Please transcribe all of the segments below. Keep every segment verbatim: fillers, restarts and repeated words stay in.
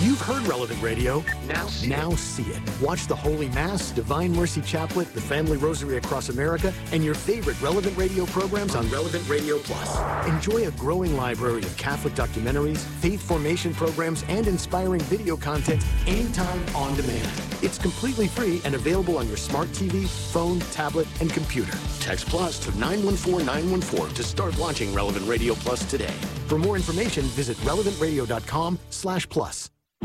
You've heard Relevant Radio. Now see now it. see it. Watch the Holy Mass, Divine Mercy Chaplet, the Family Rosary Across America, and your favorite Relevant Radio programs on Relevant Radio Plus. Enjoy a growing library of Catholic documentaries, faith formation programs, and inspiring video content anytime, on demand. It's completely free and available on your smart T V, phone, tablet, and computer. Text Plus to nine one four nine one four to start launching Relevant Radio Plus today. For more information, visit relevantradio.com slash plus.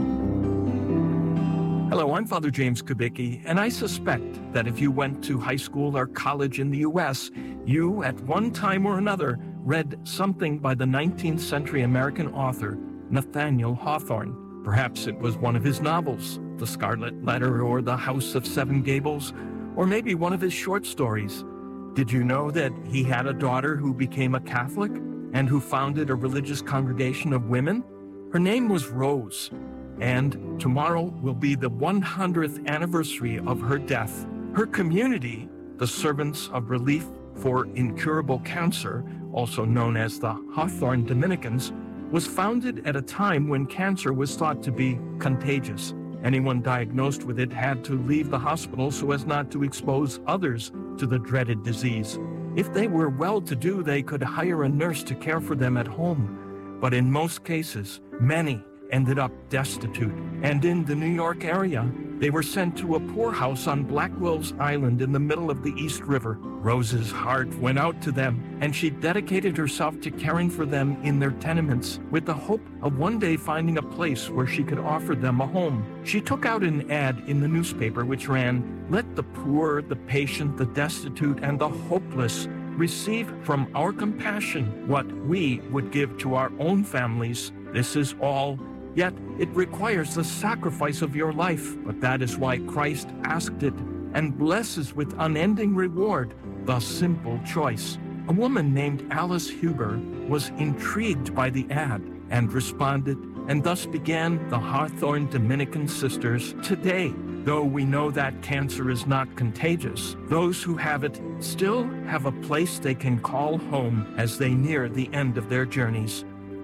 Hello, I'm Father James Kubicki, and I suspect that if you went to high school or college in the U S, you, at one time or another, read something by the nineteenth century American author Nathaniel Hawthorne. Perhaps it was one of his novels, The Scarlet Letter or The House of Seven Gables, or maybe one of his short stories. Did you know that he had a daughter who became a Catholic and who founded a religious congregation of women? Her name was Rose. And tomorrow will be the one hundredth anniversary of her death. Her community, the Servants of Relief for Incurable Cancer, also known as the Hawthorne Dominicans, was founded at a time when cancer was thought to be contagious. Anyone diagnosed with it had to leave the hospital so as not to expose others to the dreaded disease. If they were well-to-do, they could hire a nurse to care for them at home. But in most cases, many ended up destitute, and in the New York area, they were sent to a poorhouse on Blackwell's Island in the middle of the East River. Rose's heart went out to them, and she dedicated herself to caring for them in their tenements with the hope of one day finding a place where she could offer them a home. She took out an ad in the newspaper which ran, "Let the poor, the patient, the destitute, and the hopeless receive from our compassion what we would give to our own families. This is all. Yet it requires the sacrifice of your life, but that is why Christ asked it and blesses with unending reward the simple choice." A woman named Alice Huber was intrigued by the ad and responded, and thus began the Hawthorne Dominican Sisters. Today, though we know that cancer is not contagious, those who have it still have a place they can call home as they near the end of their journeys.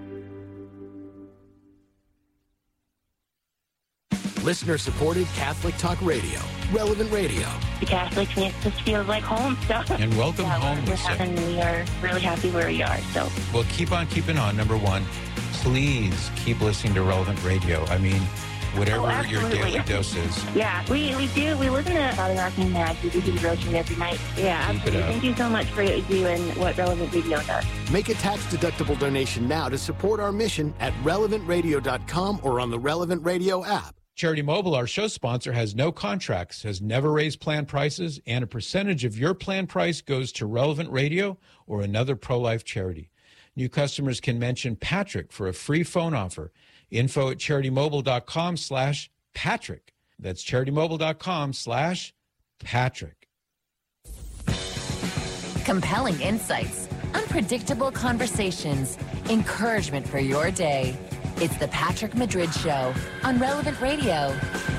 Listener-supported Catholic Talk Radio, Relevant Radio. The Catholics make us feel like home. So. And welcome yeah, home, we're having, we are really happy where we are. So. Well, keep on keeping on, number one. Please keep listening to Relevant Radio. I mean, whatever oh, your daily dose is. Yeah, we, we do. We listen to Father Arcane Mag. We do the devotion every night. Yeah, keep absolutely. Thank you so much for what you do and what Relevant Radio does. Make a tax-deductible donation now to support our mission at relevant radio dot com or on the Relevant Radio app. Charity Mobile, our show sponsor, has no contracts, has never raised plan prices, and a percentage of your plan price goes to Relevant Radio or another pro-life charity. New customers can mention Patrick for a free phone offer. Info at charitymobile.com slash Patrick. That's charitymobile.com slash Patrick. Compelling insights, unpredictable conversations, encouragement for your day. It's the Patrick Madrid Show on Relevant Radio.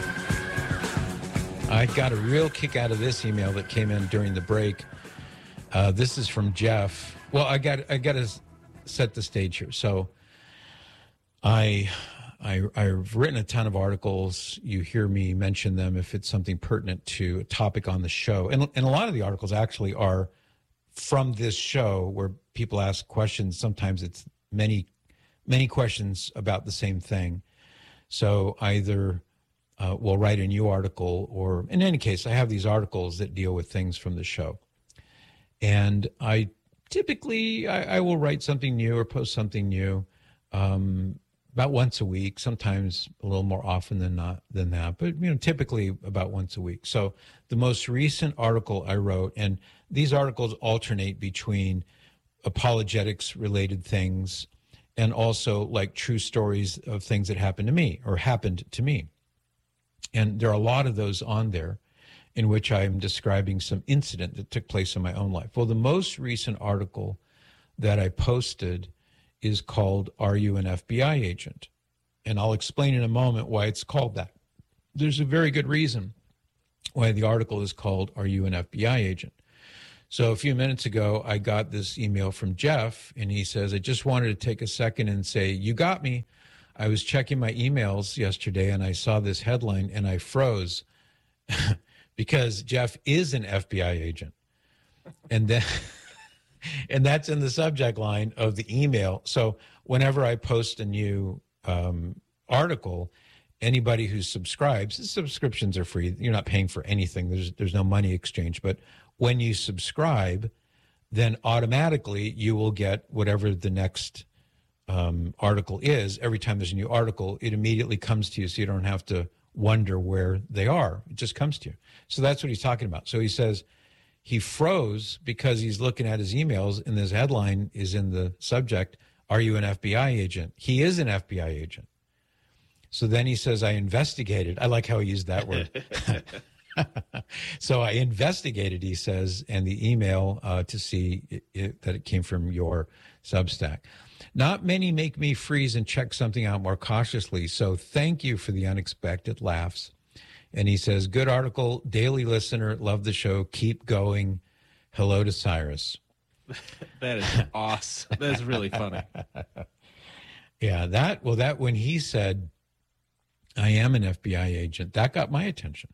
I got a real kick out of this email that came in during the break. Uh, this is from Jeff. Well, I got I got to set the stage here. So, I, I I've written a ton of articles. You hear me mention them if it's something pertinent to a topic on the show, and and a lot of the articles actually are from this show where people ask questions. Sometimes it's many. many questions about the same thing. So either uh, we'll write a new article, or in any case, I have these articles that deal with things from the show. And I typically, I, I will write something new or post something new um, about once a week, sometimes a little more often than not than that, but you know, typically about once a week. So the most recent article I wrote, and these articles alternate between apologetics related things and also like true stories of things that happened to me or happened to me. And there are a lot of those on there in which I'm describing some incident that took place in my own life. Well, the most recent article that I posted is called, "Are You an F B I Agent?" And I'll explain in a moment why it's called that. There's a very good reason why the article is called, "Are You an F B I Agent?" So a few minutes ago, I got this email from Jeff, and he says, "I just wanted to take a second and say, you got me. I was checking my emails yesterday and I saw this headline and I froze because Jeff is an F B I agent. And then, and that's in the subject line of the email. So whenever I post a new um, article, anybody who subscribes, the subscriptions are free. You're not paying for anything. There's there's no money exchange. But when you subscribe, then automatically you will get whatever the next um, article is. Every time there's a new article, it immediately comes to you, so you don't have to wonder where they are. It just comes to you. So that's what he's talking about. So he says he froze because he's looking at his emails, and this headline is in the subject, "Are you an F B I agent?" He is an F B I agent. So then he says, I investigated. I like how he used that word. So I investigated, he says, and the email uh, to see it, it, that it came from your Substack. Not many make me freeze and check something out more cautiously. So thank you for the unexpected laughs. And he says, good article, daily listener, love the show. Keep going. Hello to Cyrus. That is awesome. That's really funny. Yeah, that, well, that when he said, I am an F B I agent, that got my attention.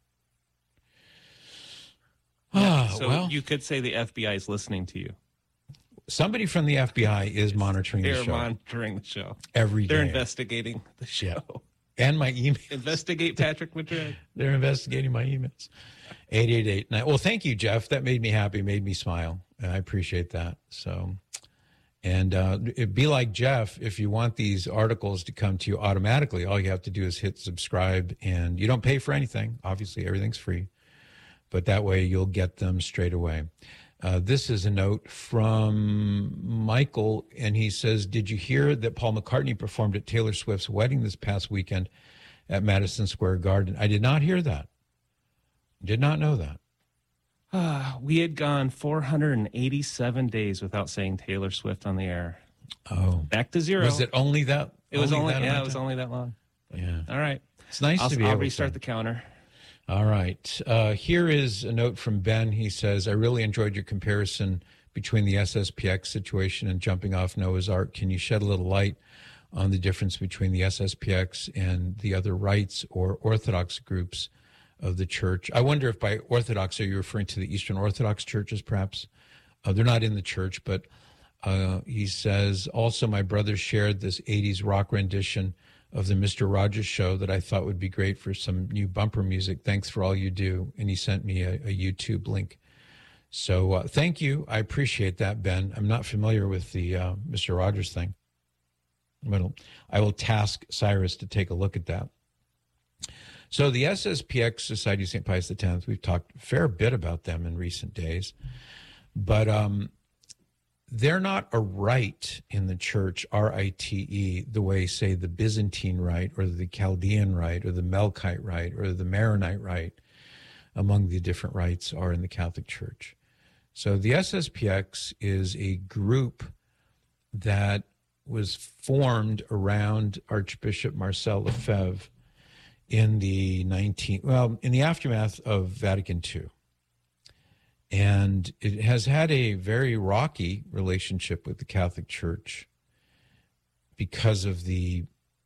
Yeah, Ah, so well, you could say the F B I is listening to you. somebody from the F B I is monitoring the They're show monitoring the show. every day. They're investigating the show. Yeah. And my emails. Investigate Patrick Madrid. They're investigating my emails. eight eight eight nine. Well, thank you, Jeff. That made me happy, made me smile. I appreciate that. So, and uh, it'd be like Jeff, if you want these articles to come to you automatically, all you have to do is hit subscribe, and you don't pay for anything. Obviously, everything's free. But that way you'll get them straight away. Uh, this is a note from Michael, and he says, did you hear that Paul McCartney performed at Taylor Swift's wedding this past weekend at Madison Square Garden? I did not hear that. Did not know that. Uh, we had gone four hundred eighty-seven days without saying Taylor Swift on the air. Oh. Back to zero. Was it only that? It was only, that yeah, amount it was of only that long. Yeah. All right. It's nice I'll, to be I'll able restart to. the counter. All right. Uh, here is a note from Ben. He says, I really enjoyed your comparison between the S S P X situation and jumping off Noah's Ark. Can you shed a little light on the difference between the S S P X and the other rights or Orthodox groups of the church? I wonder if by Orthodox, are you referring to the Eastern Orthodox churches, perhaps? Uh, they're not in the church, but uh, he says, also my brother shared this eighties rock rendition of the Mister Rogers Show that I thought would be great for some new bumper music. Thanks for all you do. And he sent me a, a YouTube link. So uh, thank you. I appreciate that, Ben. I'm not familiar with the uh, Mister Rogers thing. But I will task Cyrus to take a look at that. So the S S P X Society of Saint Pius X, we've talked a fair bit about them in recent days. But um, they're not a rite in the church, R I T E, the way, say, the Byzantine rite or the Chaldean rite or the Melkite rite or the Maronite rite among the different rites are in the Catholic Church. So the S S P X is a group that was formed around Archbishop Marcel Lefebvre in the nineteenth, well, in the aftermath of Vatican Two. And it has had a very rocky relationship with the Catholic Church because of the,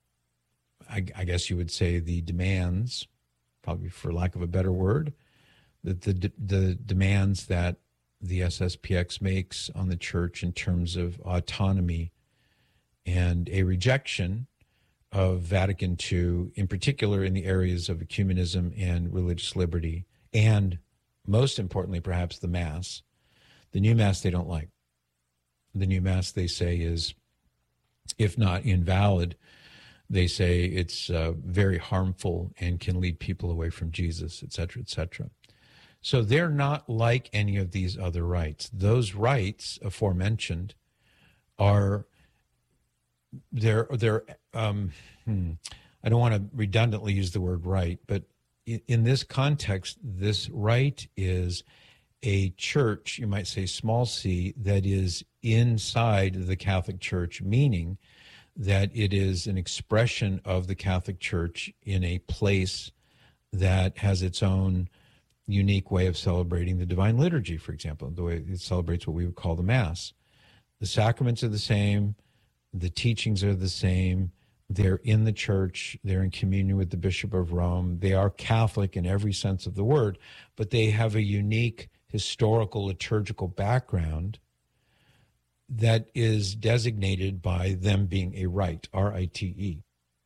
I, I guess you would say, the demands, probably for lack of a better word, that the the demands that the S S P X makes on the church in terms of autonomy and a rejection of Vatican Two, in particular in the areas of ecumenism and religious liberty, and most importantly, perhaps the Mass. The new Mass they don't like. The new Mass, they say, is, if not invalid, they say it's uh, very harmful and can lead people away from Jesus, et cetera, et cetera. So they're not like any of these other rites. Those rites aforementioned are, they're, they're um, hmm, I don't want to redundantly use the word rite, but in this context, this rite is a church, you might say small c, that is inside the Catholic Church, meaning that it is an expression of the Catholic Church in a place that has its own unique way of celebrating the Divine Liturgy, for example, the way it celebrates what we would call the Mass. The sacraments are the same, the teachings are the same, They're in the church. They're in communion with the Bishop of Rome. They are Catholic in every sense of the word, but they have a unique historical liturgical background that is designated by them being a rite, R I T E.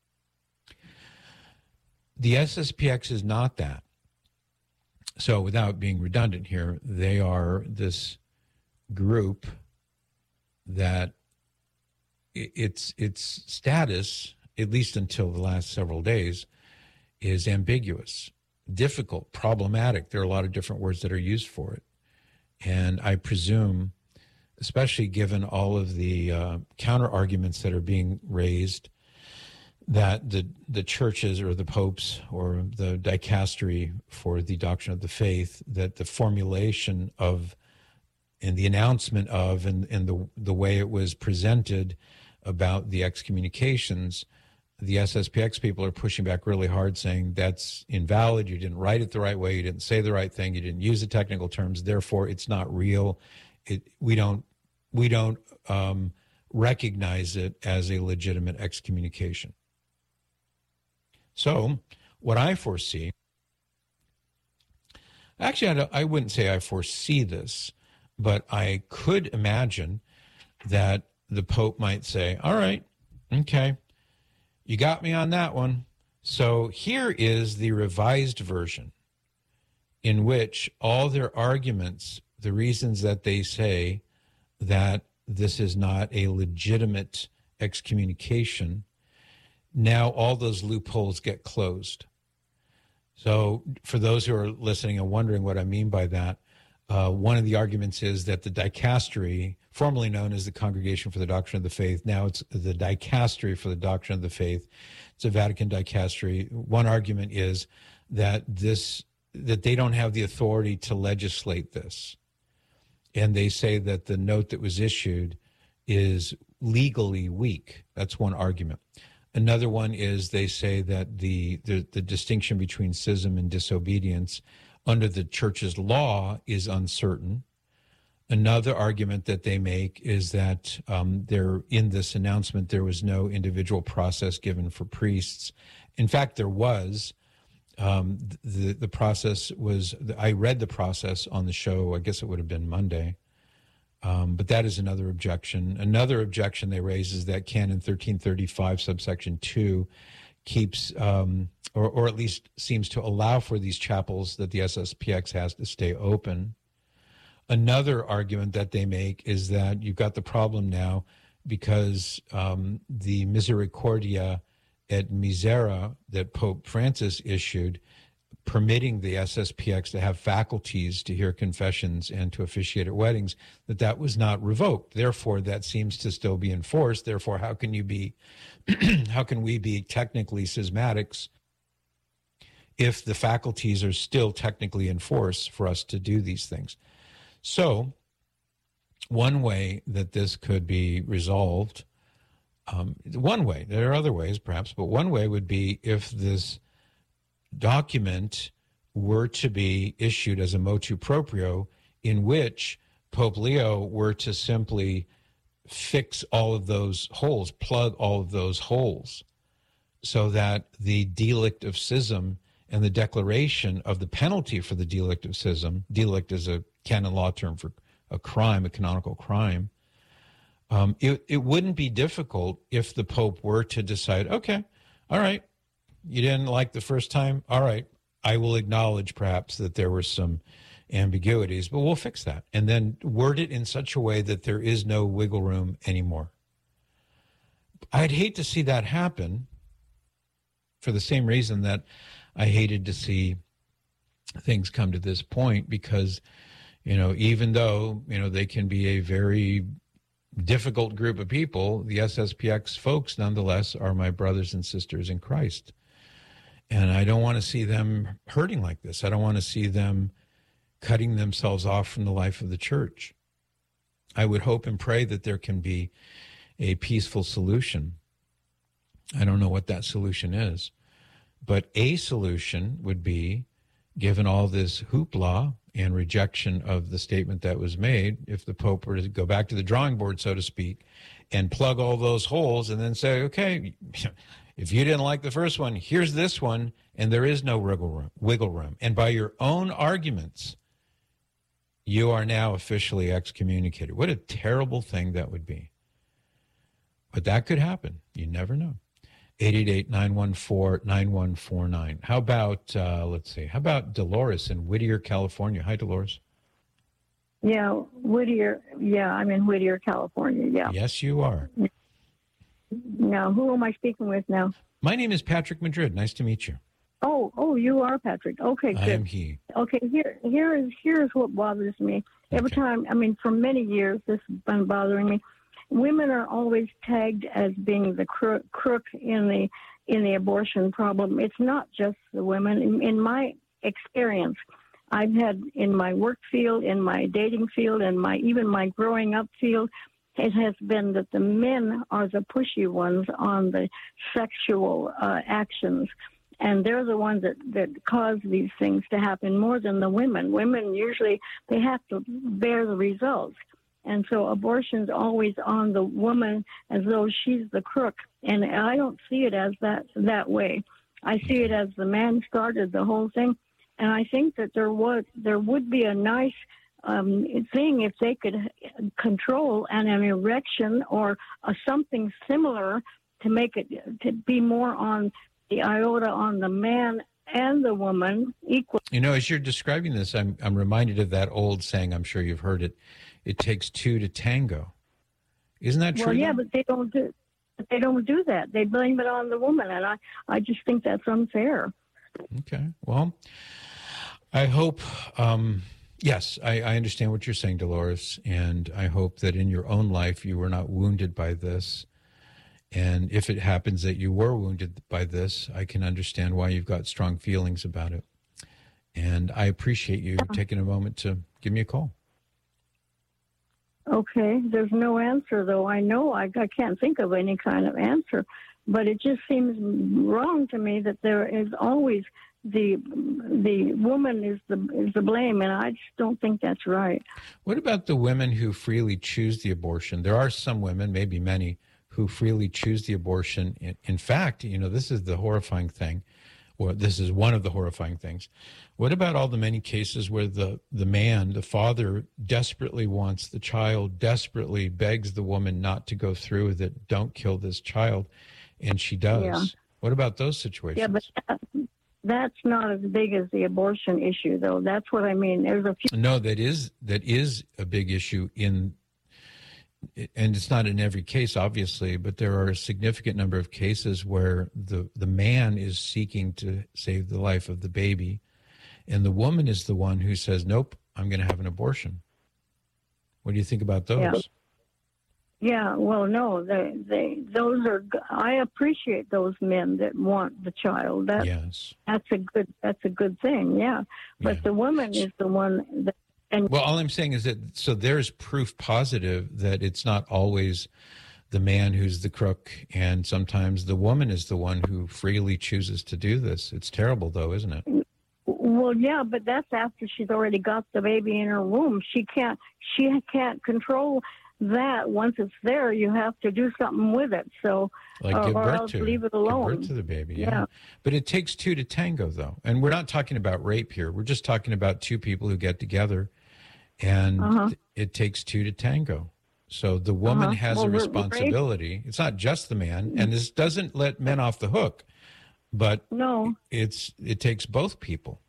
The S S P X is not that. So without being redundant here, they are this group that its its status, at least until the last several days, is ambiguous, difficult, problematic. There are a lot of different words that are used for it. And I presume, especially given all of the uh, counter arguments that are being raised, that the the churches or the popes or the dicastery for the doctrine of the faith, that the formulation of and the announcement of and, and the the way it was presented about the excommunications, the S S P X people are pushing back really hard, saying that's invalid. You didn't write it the right way. You didn't say the right thing. You didn't use the technical terms. Therefore, it's not real. It we don't we don't um, recognize it as a legitimate excommunication. So, what I foresee, actually, I, don't, I wouldn't say I foresee this, but I could imagine that the Pope might say, all right, okay, you got me on that one. So here is the revised version in which all their arguments, the reasons that they say that this is not a legitimate excommunication, now all those loopholes get closed. So for those who are listening and wondering what I mean by that, uh, one of the arguments is that the dicastery, formerly known as the Congregation for the Doctrine of the Faith, now it's the Dicastery for the Doctrine of the Faith. It's a Vatican dicastery. One argument is that this that they don't have the authority to legislate this. And they say that the note that was issued is legally weak. That's one argument. Another one is they say that the, the, the distinction between schism and disobedience under the church's law is uncertain. Another argument that they make is that um, there in this announcement there was no individual process given for priests. In fact, there was. Um, the the process was. I read the process on the show. I guess it would have been Monday. Um, but that is another objection. Another objection they raise is that Canon thirteen thirty-five, subsection two, keeps, um, or, or at least seems to allow for these chapels that the S S P X has to stay open. Another argument that they make is that you've got the problem now because um, the Misericordia et Misera that Pope Francis issued, permitting the S S P X to have faculties to hear confessions and to officiate at weddings, that that was not revoked. Therefore, that seems to still be enforced. Therefore, how can you be, how can we be technically schismatics if the faculties are still technically in force for us to do these things? So, one way that this could be resolved, um, one way, there are other ways perhaps, but one way would be if this document were to be issued as a motu proprio in which Pope Leo were to simply fix all of those holes, plug all of those holes, so that the delict of schism and the declaration of the penalty for the delict of schism, delict is a canon law term for a crime, a canonical crime, um, it, it wouldn't be difficult if the Pope were to decide, okay, all right, you didn't like the first time? All right, I will acknowledge perhaps that there were some ambiguities, but we'll fix that. And then word it in such a way that there is no wiggle room anymore. I'd hate to see that happen for the same reason that I hated to see things come to this point, because, you know, even though, you know, they can be a very difficult group of people, the S S P X folks nonetheless are my brothers and sisters in Christ. And I don't want to see them hurting like this. I don't want to see them cutting themselves off from the life of the church. I would hope and pray that there can be a peaceful solution. I don't know what that solution is, but a solution would be, given all this hoopla and rejection of the statement that was made, if the Pope were to go back to the drawing board, so to speak, and plug all those holes and then say, okay, if you didn't like the first one, here's this one, and there is no wiggle room. Wiggle room. And by your own arguments, you are now officially excommunicated. What a terrible thing that would be. But that could happen. You never know. eight eight eight, nine one four, nine one four nine. How about, uh, let's see, how about Dolores in Whittier, California? Hi, Dolores. Yeah, Whittier. Yeah, I'm in Whittier, California. Yeah. Yes, you are. Now, who am I speaking with now? My name is Patrick Madrid. Nice to meet you. Oh, oh, you are Patrick. Okay, good. I am he. Okay, here, here is here's what bothers me. Every Okay. time, I mean, for many years, this has been bothering me. Women are always tagged as being the crook, crook in the in the abortion problem. It's not just the women. In, in my experience, I've had in my work field, in my dating field, and my even my growing up field, it has been that the men are the pushy ones on the sexual uh, actions. And they're the ones that, that cause these things to happen more than the women. Women usually, they have to bear the results. And so abortion's always on the woman as though she's the crook. And I don't see it as that that way. I see it as the man started the whole thing. And I think that there was there would be a nice um, thing if they could control an, an erection or a, something similar to make it to be more on the iota on the man and the woman equal. You know, as you're describing this, I'm I'm reminded of that old saying. I'm sure you've heard it. It takes two to tango. Isn't that true? Well, yeah, though? but they don't do. But they don't do that. They blame it on the woman, and I, I just think that's unfair. Okay. Well, I hope. Um, yes, I, I understand what you're saying, Dolores, and I hope that in your own life you were not wounded by this. And if it happens that you were wounded by this, I can understand why you've got strong feelings about it. And I appreciate you taking a moment to give me a call. Okay, there's no answer, though. I know I, I can't think of any kind of answer, but it just seems wrong to me that there is always the the woman is the is the blame, and I just don't think that's right. What about the women who freely choose the abortion? There are some women, maybe many, who freely choose the abortion. In, in fact, you know, this is the horrifying thing, or this is one of the horrifying things. What about all the many cases where the, the man, the father, desperately wants the child, desperately begs the woman not to go through with it, don't kill this child, and she does? Yeah. What about those situations? Yeah, but that, that's not as big as the abortion issue, though. That's what I mean. There's a few. No, that is that is a big issue in, and it's not in every case, obviously, but there are a significant number of cases where the, the man is seeking to save the life of the baby, and the woman is the one who says, nope, I'm going to have an abortion. What do you think about those? Yeah. Yeah, well, no, they, they, those are. I appreciate those men that want the child. That, yes, that's a good. That's a good thing. Yeah, but Yeah. the woman is the one that. And well, all I'm saying is that so there's proof positive that it's not always the man who's the crook, and sometimes the woman is the one who freely chooses to do this. It's terrible, though, isn't it? well, yeah, but that's after she's already got the baby in her womb. She can't. She can't control that. Once it's there, you have to do something with it. So, Like uh, give or birth else to leave it give alone. birth to the baby. Yeah. Yeah. But it takes two to tango, though, and we're not talking about rape here. We're just talking about two people who get together, and Uh-huh. it takes two to tango. So the woman Uh-huh. has Well, a rape- responsibility. It's not just the man, and this doesn't let men off the hook, but No, it's it takes both people.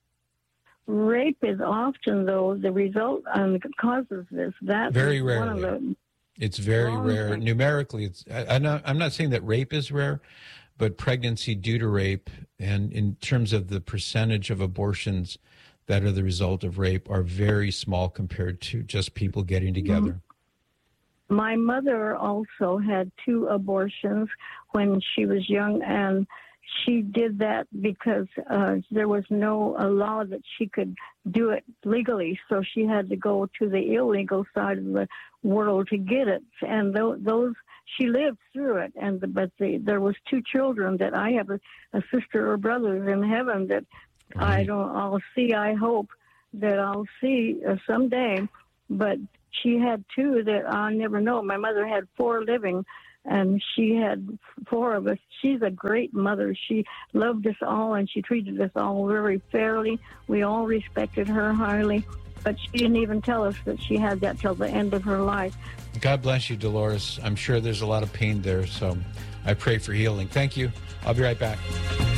rape is often, though, the result and causes this. That Very is one of rarely. the. It's very Wrong rare. thing. Numerically, it's. I, I'm not. I'm not saying that rape is rare, but pregnancy due to rape, and in terms of the percentage of abortions that are the result of rape, are very small compared to just people getting together. My mother also had two abortions when she was young, and she did that because uh, there was no uh, law that she could do it legally, so she had to go to the illegal side of the world to get it. And th- those she lived through it, and the, but the, there was two children that I have a, a sister or brothers in heaven that I Right. don't. I'll see. I hope that I'll see uh, someday. But she had two that I'll never know. My mother had four living, and she had four of us. She's a great mother. She loved us all, and she treated us all very fairly. We all respected her highly, but she didn't even tell us that she had that till the end of her life. God bless you, Dolores. I'm sure there's a lot of pain there, so I pray for healing. Thank you. I'll be right back.